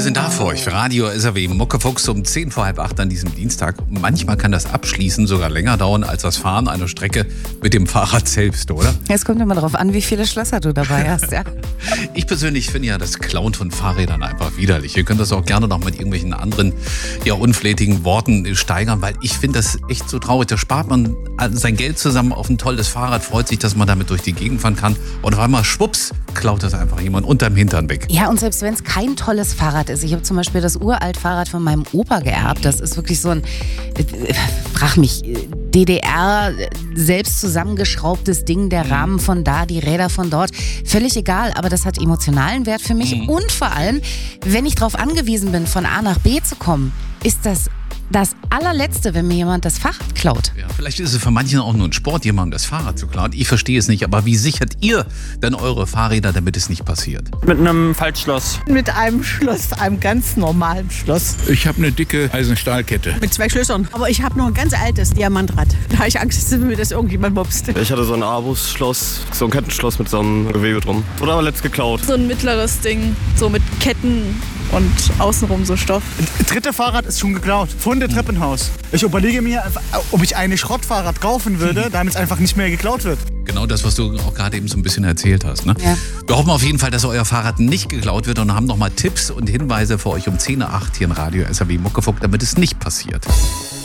sind da für euch. Für Radio SAW Muckefuchs um 10 vor halb 8 an diesem Dienstag. Manchmal kann das Abschließen sogar länger dauern als das Fahren einer Strecke mit dem Fahrrad selbst, oder? Es kommt immer darauf an, wie viele Schlösser du dabei hast, ja. Ich persönlich finde ja das Klauen von Fahrrädern einfach widerlich. Ihr könnt das auch gerne noch mit irgendwelchen anderen, ja, unflätigen Worten steigern, weil ich finde das echt so traurig. Da spart man sein Geld zusammen auf ein tolles Fahrrad, freut sich, dass man damit durch die Gegend fahren kann und auf einmal schwupps, klaut das einfach jemand unterm Hintern weg. Ja, und selbst wenn es kein tolles Fahrrad ist. Ich habe zum Beispiel das Uralt-Fahrrad von meinem Opa geerbt. Das ist wirklich so ein, frag mich, DDR, selbst zusammengeschraubtes Ding, der Rahmen von da, die Räder von dort. Völlig egal, aber das hat emotionalen Wert für mich. Und vor allem, wenn ich darauf angewiesen bin, von A nach B zu kommen, ist das allerletzte, wenn mir jemand das Fahrrad klaut. Ja, vielleicht ist es für manchen auch nur ein Sport, jemandem das Fahrrad zu klauen. Ich verstehe es nicht, aber wie sichert ihr denn eure Fahrräder, damit es nicht passiert? Mit einem Faltschloss. Mit einem Schloss, einem ganz normalen Schloss. Ich habe eine dicke Eisenstahlkette. Mit 2 Schlössern. Aber ich habe noch ein ganz altes Diamantrad. Da habe ich Angst, dass mir das irgendjemand mobst. Ich hatte so ein Abus-Schloss, so ein Kettenschloss mit so einem Gewebe drum. Wurde aber letzt geklaut. So ein mittleres Ding, so mit Ketten und außenrum so Stoff. Das dritte Fahrrad ist schon geklaut. Von der Treppenhaus. Ich überlege mir, ob ich ein Schrottfahrrad kaufen würde, damit es einfach nicht mehr geklaut wird. Genau das, was du auch gerade eben so ein bisschen erzählt hast. Ne? Ja. Wir hoffen auf jeden Fall, dass euer Fahrrad nicht geklaut wird und haben nochmal Tipps und Hinweise für euch um 10:08 hier in Radio SAW Muckefuck, damit es nicht passiert.